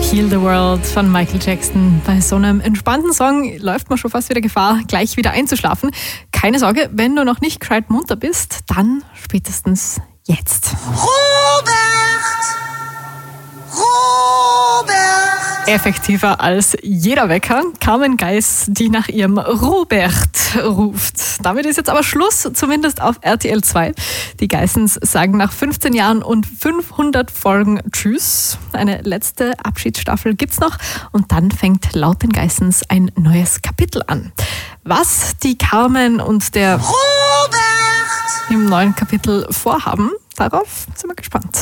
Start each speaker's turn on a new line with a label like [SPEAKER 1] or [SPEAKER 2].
[SPEAKER 1] Heal the World von Michael Jackson. Bei so einem entspannten Song läuft man schon fast wieder Gefahr, gleich wieder einzuschlafen. Keine Sorge, wenn du noch nicht gescheit munter bist, dann spätestens jetzt. Effektiver als jeder Wecker. Carmen Geiss, die nach ihrem Robert ruft. Damit ist jetzt aber Schluss, zumindest auf RTL 2. Die Geissens sagen nach 15 Jahren und 500 Folgen Tschüss. Eine letzte Abschiedsstaffel gibt's noch und dann fängt laut den Geissens ein neues Kapitel an. Was die Carmen und der Robert im neuen Kapitel vorhaben, darauf sind wir gespannt.